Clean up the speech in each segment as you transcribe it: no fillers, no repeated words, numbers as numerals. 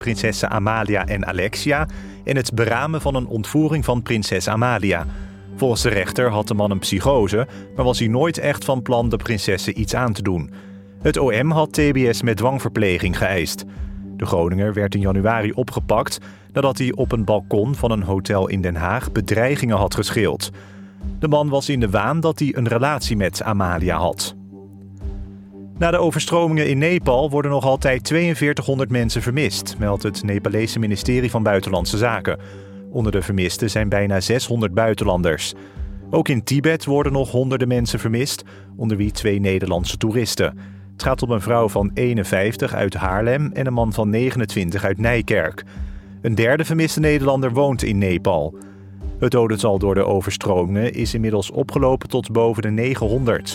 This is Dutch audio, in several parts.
prinsessen Amalia en Alexia en het beramen van een ontvoering van prinses Amalia. Volgens de rechter had de man een psychose, maar was hij nooit echt van plan de prinsessen iets aan te doen. Het OM had TBS met dwangverpleging geëist. De Groninger werd in januari opgepakt nadat hij op een balkon van een hotel in Den Haag bedreigingen had geschild. De man was in de waan dat hij een relatie met Amalia had. Na de overstromingen in Nepal worden nog altijd 4200 mensen vermist, meldt het Nepalese ministerie van Buitenlandse Zaken. Onder de vermisten zijn bijna 600 buitenlanders. Ook in Tibet worden nog honderden mensen vermist, onder wie 2 Nederlandse toeristen. Het gaat om een vrouw van 51 uit Haarlem en een man van 29 uit Nijkerk. Een derde vermiste Nederlander woont in Nepal. Het dodental door de overstromingen is inmiddels opgelopen tot boven de 900.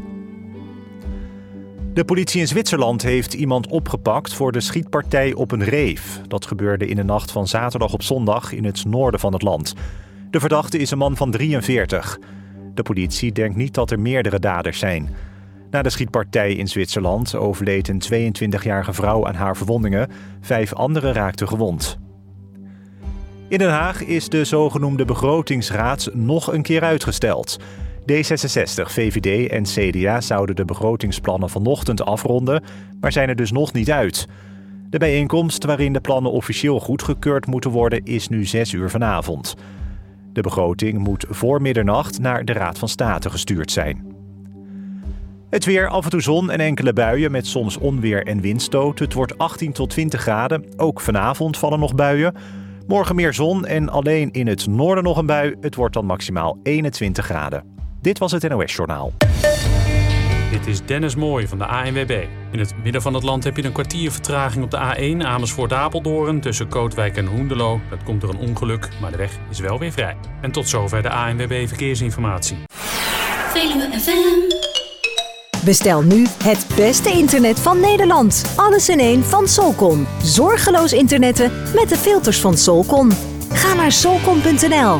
De politie in Zwitserland heeft iemand opgepakt voor de schietpartij op een reef. Dat gebeurde in de nacht van zaterdag op zondag in het noorden van het land. De verdachte is een man van 43. De politie denkt niet dat er meerdere daders zijn. Na de schietpartij in Zwitserland overleed een 22-jarige vrouw aan haar verwondingen. 5 anderen raakten gewond. In Den Haag is de zogenoemde begrotingsraad nog een keer uitgesteld. D66, VVD en CDA zouden de begrotingsplannen vanochtend afronden, maar zijn er dus nog niet uit. De bijeenkomst waarin de plannen officieel goedgekeurd moeten worden is nu 6 uur vanavond. De begroting moet voor middernacht naar de Raad van State gestuurd zijn. Het weer, af en toe zon en enkele buien met soms onweer en windstoot. Het wordt 18 tot 20 graden. Ook vanavond vallen nog buien. Morgen meer zon en alleen in het noorden nog een bui. Het wordt dan maximaal 21 graden. Dit was het NOS Journaal. Dit is Dennis Mooij van de ANWB. In het midden van het land heb je een kwartier vertraging op de A1 Amersfoort-Apeldoorn tussen Kootwijk en Hoenderloo. Dat komt door een ongeluk, maar de weg is wel weer vrij. En tot zover de ANWB Verkeersinformatie. Veluwe FM. Bestel nu het beste internet van Nederland. Alles in één van Solcon. Zorgeloos internetten met de filters van Solcon. Ga naar solcon.nl.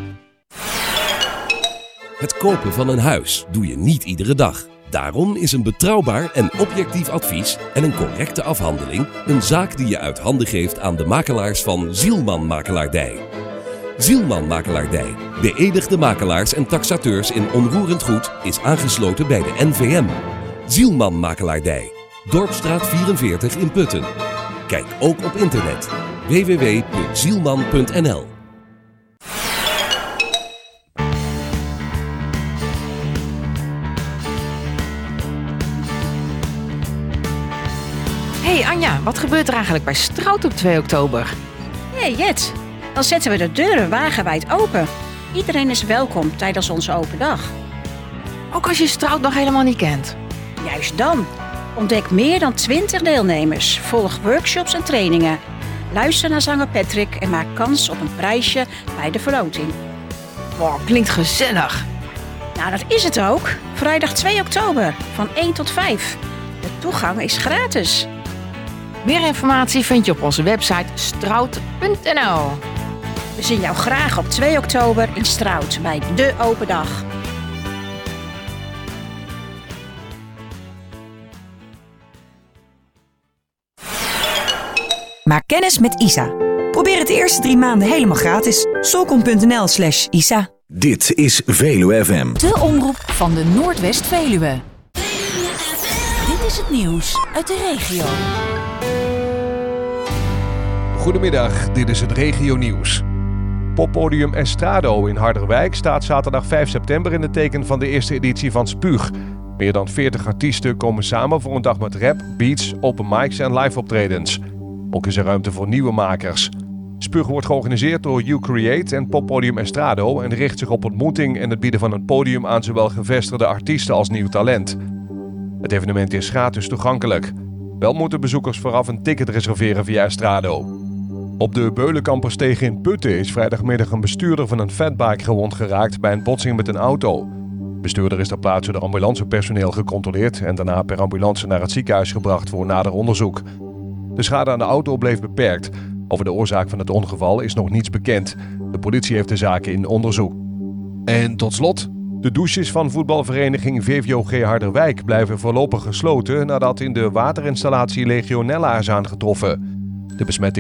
Het kopen van een huis doe je niet iedere dag. Daarom is een betrouwbaar en objectief advies en een correcte afhandeling een zaak die je uit handen geeft aan de makelaars van Zielman Makelaardij. Zielman Makelaardij, beëdigde makelaars en taxateurs in onroerend goed, is aangesloten bij de NVM. Zielman Makelaardij, Dorpstraat 44 in Putten. Kijk ook op internet www.zielman.nl. Hey Anja, wat gebeurt er eigenlijk bij Strout op 2 oktober? Hey Jet, dan zetten we de deuren wagenwijd open. Iedereen is welkom tijdens onze open dag. Ook als je Strout nog helemaal niet kent. Juist dan. Ontdek meer dan 20 deelnemers. Volg workshops en trainingen. Luister naar zanger Patrick en maak kans op een prijsje bij de verloting. Wow, klinkt gezellig. Nou, dat is het ook. Vrijdag 2 oktober van 1 tot 5. De toegang is gratis. Meer informatie vind je op onze website strout.nl. We zien jou graag op 2 oktober in Strout bij de open dag. Maak kennis met ISA. Probeer het de eerste 3 maanden helemaal gratis. Solcon.nl/ISA. Dit is Veluwe FM. De omroep van de Noordwest-Veluwe. Dit is het nieuws uit de regio. Goedemiddag, dit is het regionieuws. Poppodium Estrado in Harderwijk staat zaterdag 5 september in het teken van de eerste editie van Spuug. Meer dan 40 artiesten komen samen voor een dag met rap, beats, open mics en live optredens. Ook is er ruimte voor nieuwe makers. Spuug wordt georganiseerd door You Create en Poppodium Estrado en richt zich op ontmoeting en het bieden van een podium aan zowel gevestigde artiesten als nieuw talent. Het evenement is gratis toegankelijk. Wel moeten bezoekers vooraf een ticket reserveren via Estrado. Op de Beulenkampersteeg in Putten is vrijdagmiddag een bestuurder van een fatbike gewond geraakt bij een botsing met een auto. De bestuurder is ter plaatse door ambulancepersoneel gecontroleerd en daarna per ambulance naar het ziekenhuis gebracht voor nader onderzoek. De schade aan de auto bleef beperkt. Over de oorzaak van het ongeval is nog niets bekend. De politie heeft de zaken in onderzoek. En tot slot, de douches van voetbalvereniging VVOG Harderwijk blijven voorlopig gesloten nadat in de waterinstallatie Legionella is aangetroffen. De besmetting